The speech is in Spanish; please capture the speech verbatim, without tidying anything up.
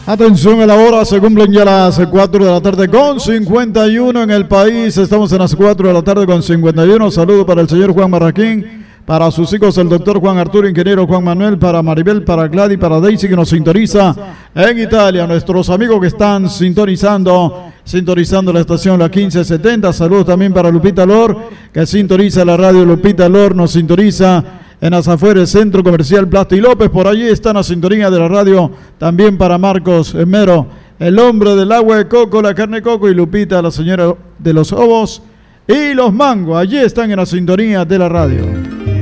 Atención a la hora, se cumplen ya las cuatro de la tarde con cincuenta y uno en el país. Estamos en las cuatro de la tarde con cincuenta y uno. Saludo para el señor Juan Marraquín, para sus hijos el doctor Juan Arturo, ingeniero Juan Manuel, para Maribel, para Gladys, para Daisy que nos sintoniza en Italia. Nuestros amigos que están sintonizando, sintonizando la estación La quince setenta. Saludos también para Lupita Lor, que sintoniza la radio Lupita Lor, nos sintoniza en las afueras, Centro Comercial Plasti López. Por allí está la sintonía de la radio. También para Marcos Mero, el hombre del agua de coco, la carne de coco, y Lupita, la señora de los ovos y los mangos. Allí están en la sintonía de la radio.